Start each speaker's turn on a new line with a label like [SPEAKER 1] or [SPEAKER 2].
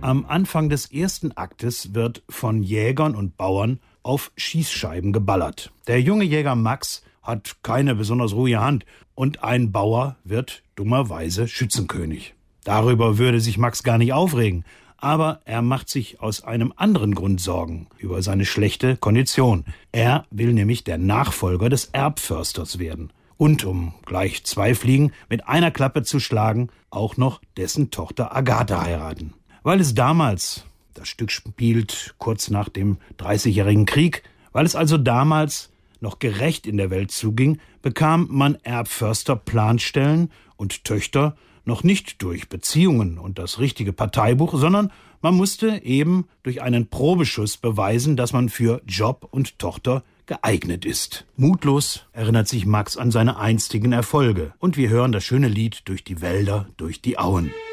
[SPEAKER 1] Am Anfang des ersten Aktes wird von Jägern und Bauern auf Schießscheiben geballert. Der junge Jäger Max hat keine besonders ruhige Hand und ein Bauer wird dummerweise Schützenkönig. Darüber würde sich Max gar nicht aufregen, aber er macht sich aus einem anderen Grund Sorgen über seine schlechte Kondition. Er will nämlich der Nachfolger des Erbförsters werden. Und um gleich 2 Fliegen mit einer Klappe zu schlagen, auch noch dessen Tochter Agathe heiraten. Weil es damals, das Stück spielt kurz nach dem 30-jährigen Krieg, weil es also damals noch gerecht in der Welt zuging, bekam man Erbförster Planstellen und Töchter noch nicht durch Beziehungen und das richtige Parteibuch, sondern man musste eben durch einen Probeschuss beweisen, dass man für Job und Tochter geeignet ist. Mutlos erinnert sich Max an seine einstigen Erfolge und wir hören das schöne Lied Durch die Wälder, durch die Auen.